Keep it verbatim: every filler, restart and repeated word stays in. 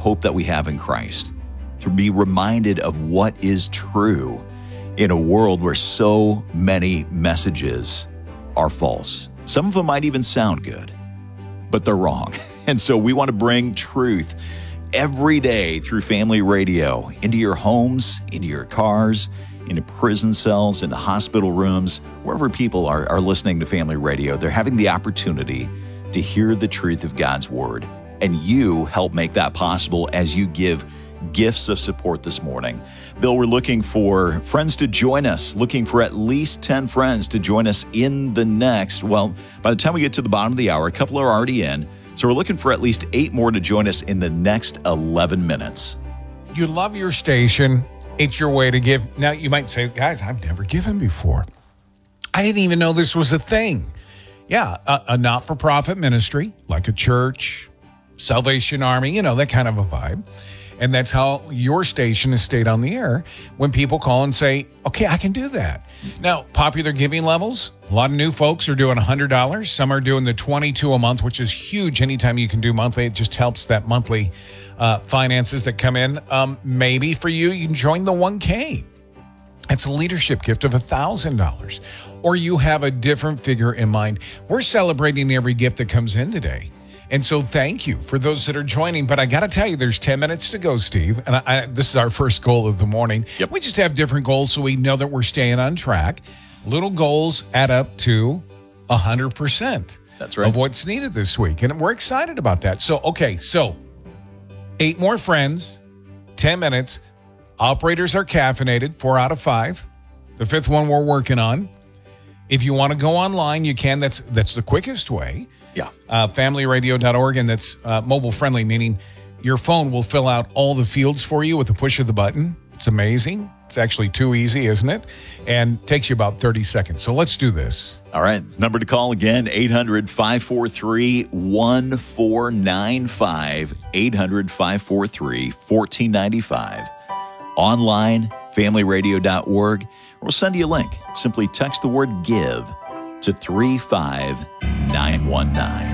hope that we have in Christ, to be reminded of what is true in a world where so many messages are false. Some of them might even sound good, but they're wrong. And so we want to bring truth every day through Family Radio into your homes, into your cars, into prison cells, into hospital rooms, wherever people are, are listening to Family Radio. They're having the opportunity to hear the truth of God's Word. And you help make that possible as you give gifts of support this morning. Bill, we're looking for friends to join us, looking for at least ten friends to join us in the next. Well, by the time we get to the bottom of the hour, a couple are already in. So we're looking for at least eight more to join us in the next eleven minutes. You love your station. It's your way to give. Now, you might say, guys, I've never given before. I didn't even know this was a thing. Yeah, a, a not-for-profit ministry, like a church, Salvation Army, you know, that kind of a vibe. And that's how your station has stayed on the air when people call and say, okay, I can do that. Now, popular giving levels, a lot of new folks are doing one hundred dollars. Some are doing the twenty-two dollars a month, which is huge. Anytime you can do monthly, it just helps that monthly uh, finances that come in. Um, maybe for you, you can join the one K. It's a leadership gift of one thousand dollars. Or you have a different figure in mind. We're celebrating every gift that comes in today. And so thank you for those that are joining. But I got to tell you, there's ten minutes to go, Steve. And I, I, this is our first goal of the morning. Yep. We just have different goals so we know that we're staying on track. Little goals add up to one hundred percent That's right. of what's needed this week. And we're excited about that. So, okay, so eight more friends, ten minutes. Operators are caffeinated, four out of five. The fifth one we're working on. If you want to go online, you can. That's, that's the quickest way. Yeah. Uh, family radio dot org, and that's uh, mobile friendly, meaning your phone will fill out all the fields for you with the push of the button. It's amazing. It's actually too easy, isn't it? And takes you about thirty seconds. So let's do this. All right. Number to call again, eight hundred, five four three, one four nine five, eight hundred, five four three, one four nine five. Online, family radio dot org. We'll send you a link. Simply text the word GIVE to three five nine one nine.